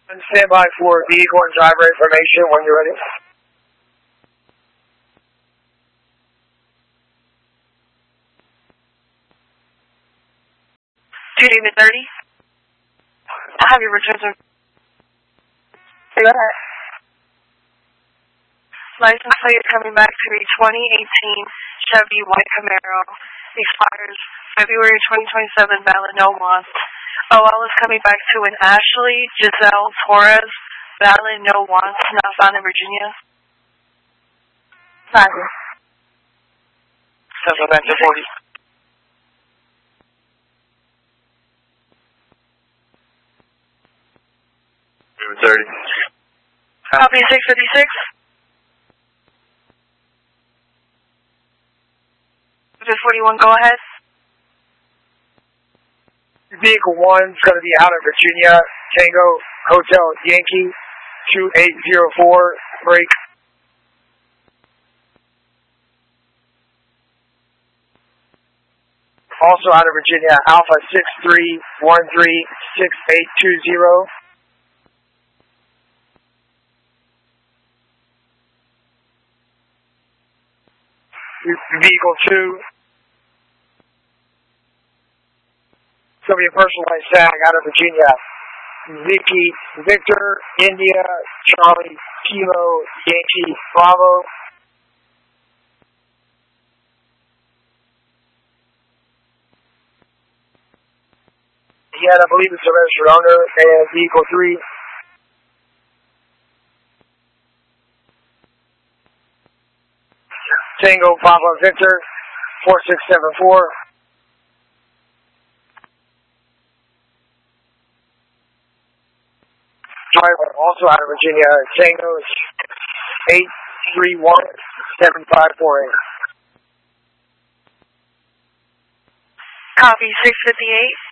Stand by for vehicle and driver information when you're ready. Duty to 30. I have your return. Go ahead. License plate coming back to a 2018 Chevy White Camaro. Expires February 2027, valid no wants. OL is coming back to an Ashley Giselle Torres, valid no wants, not found in Virginia. Roger. 7 back to 40. 30. Copy 656. 41, go ahead. Vehicle 1 is going to be out of Virginia, Tango Hotel Yankee 2804, break. Also out of Virginia, Alpha 63136820. Vehicle 2. It's going to be a personalized tag out of Virginia. Vicky, Victor, India, Charlie, Kilo, Yankee, Bravo. Yet I believe it's a registered owner. And vehicle 3. Tango, Papa, Victor, 4674. Driver also out of Virginia, Tango 8317548. Copy 658.